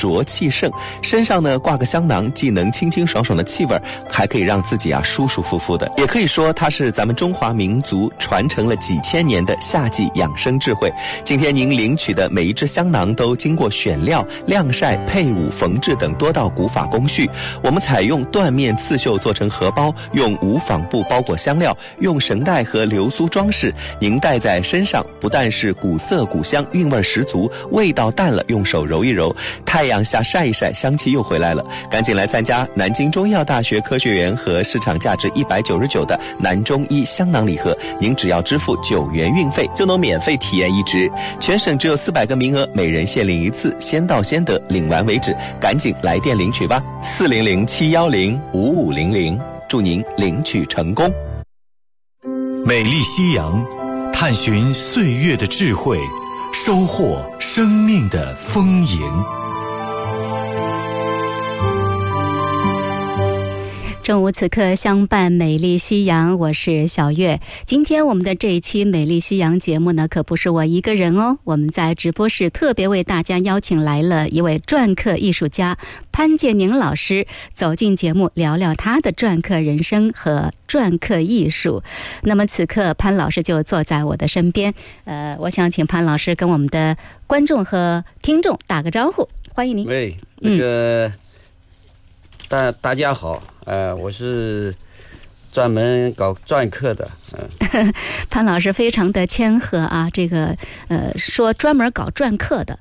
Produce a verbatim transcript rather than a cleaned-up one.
浊气盛，身上呢挂个香囊，既能清清爽爽的气味，还可以让自己啊舒舒服服的。也可以说它是咱们中华民族传承了几千年的夏季养生智慧。今天您领取的每一支香囊都经过选料、晾晒、配伍、缝制等多道古法工序。我们采用缎面刺绣做成荷包，用无纺布包裹香料，用绳带和流苏装饰。您戴在身上，不但是古色古香，韵味十足，味道淡了用手揉一揉，太阳下晒一晒，香气又回来了。赶紧来参加南京中医药大学科学园和市场价值一百九十九的南中医香囊礼盒，您只要支付九元运费就能免费体验一支。全省只有四百个名额，每人限领一次，先到先得，领完为止，赶紧来电领取吧。四零零七幺零五五零零，祝您领取成功。 美丽夕阳，探寻岁月的智慧，收获生命的丰盈。 中午此刻相伴美丽夕阳，我是小月。今天我们的这一期美丽夕阳节目呢，可不是我一个人哦，我们在直播室特别为大家邀请来了一位篆刻艺术家潘建宁老师，走进节目聊聊他的篆刻人生和篆刻艺术。那么此刻潘老师就坐在我的身边，呃，我想请潘老师跟我们的观众和听众打个招呼，欢迎您。 喂，那个、嗯、大大家好，呃，我是专门搞篆刻的。嗯， 潘老师非常的谦和啊，这个呃说专门搞篆刻的，